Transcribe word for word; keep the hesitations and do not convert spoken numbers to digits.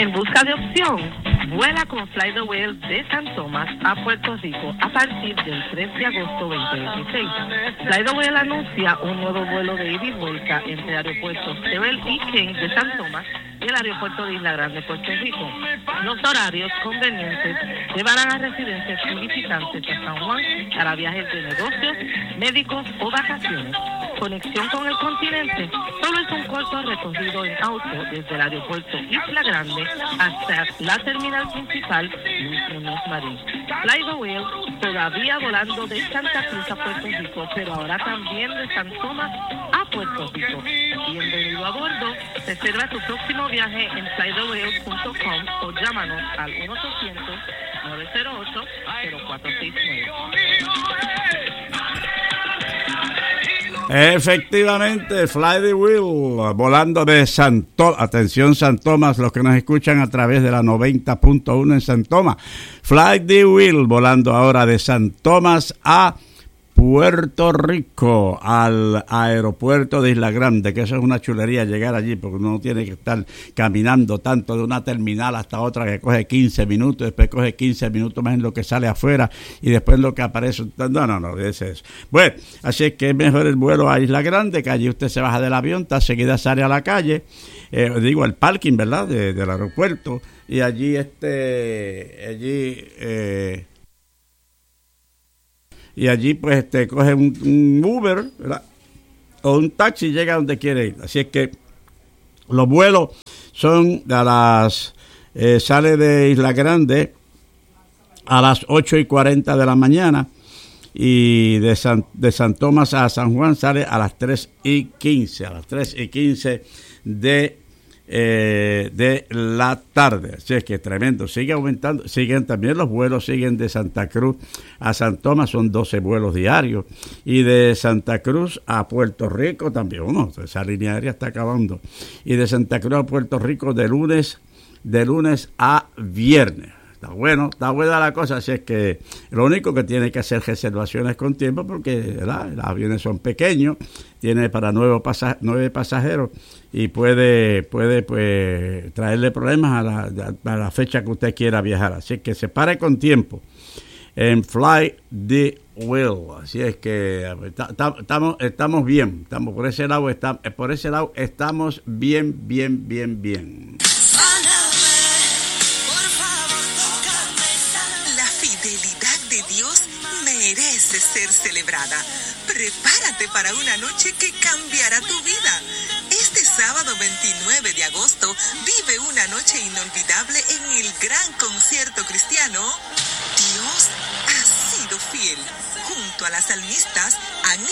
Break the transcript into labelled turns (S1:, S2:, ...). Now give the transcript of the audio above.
S1: En busca de opción, vuela con Fly the Whale de San Tomás a Puerto Rico a partir del tres de agosto veinte veintiséis. Fly the Whale anuncia un nuevo vuelo de ida y vuelta entre aeropuertos Sebel y King de San Tomás y el aeropuerto de Isla Grande, Puerto Rico. Los horarios convenientes llevarán a residentes y visitantes a San Juan para viajes de negocios, médicos o vacaciones. Conexión con el continente solo es un corto recorrido en auto desde el aeropuerto Isla Grande hasta la terminal principal Luis Muñoz Marín. Fly the Whale todavía volando de Santa Cruz a Puerto Rico, pero ahora también de San Tomás a Puerto Rico. Bienvenido a bordo. Reserva tu próximo viaje en fly the whale punto com o llámanos al uno ochocientos, nueve cero ocho, cero cuatro seis nueve.
S2: Efectivamente, Fly the Whale, volando de San Tomás, atención San Tomás, los que nos escuchan a través de la noventa punto uno en San Tomás, Fly the Whale, volando ahora de San Tomás a Puerto Rico, al aeropuerto de Isla Grande, que eso es una chulería llegar allí, porque uno no tiene que estar caminando tanto de una terminal hasta otra, que coge quince minutos, después coge quince minutos más en lo que sale afuera, y después lo que aparece, no, no, no, ese es. Bueno, así es que es mejor el vuelo a Isla Grande, que allí usted se baja del avión, está seguida sale a la calle, eh, digo, al parking, ¿verdad?, de, del aeropuerto, y allí, este, allí, eh, y allí pues este coge un, un Uber, ¿verdad?, o un taxi y llega a donde quiere ir. Así es que los vuelos son a las eh, sale de Isla Grande a las ocho y cuarenta de la mañana y de San, de San Tomás a San Juan sale a las tres y quince, a las tres y quince de Eh, de la tarde. Así es que tremendo, sigue aumentando, siguen también los vuelos, siguen de Santa Cruz a San Tomás, son doce vuelos diarios, y de Santa Cruz a Puerto Rico también, uno, esa línea aérea está acabando, y de Santa Cruz a Puerto Rico de lunes, de lunes a viernes. Está bueno, está buena la cosa, así es que lo único que tiene que hacer reservaciones con tiempo, porque ¿verdad?, los aviones son pequeños, tiene para nueve, pasaj- nueve pasajeros y puede, puede pues traerle problemas a la, a la fecha que usted quiera viajar. Así es que se pare con tiempo en Fly the Whale. Así es que estamos, estamos bien, estamos por ese lado, está, por ese lado estamos bien, bien, bien, bien.
S3: Ser celebrada. Prepárate para una noche que cambiará tu vida. Este sábado veintinueve de agosto vive una noche inolvidable en el gran concierto cristiano Dios ha sido fiel, junto a las salmistas Annie